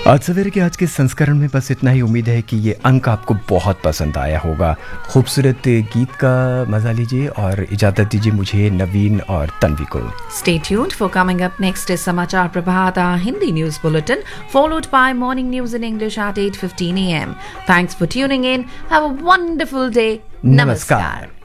आज सवेरे के आज के संस्करण में बस इतना ही। उम्मीद है कि ये अंक आपको बहुत पसंद आया होगा। खूबसूरत गीत का मजा लीजिए और इजाजत दीजिए मुझे, नवीन और तन्वी को। Stay tuned for coming up next is Samachar Prabhat, our Hindi news bulletin, followed by morning news in English at 8:15 a.m. Thanks for tuning in. Have a wonderful day. Namaskar.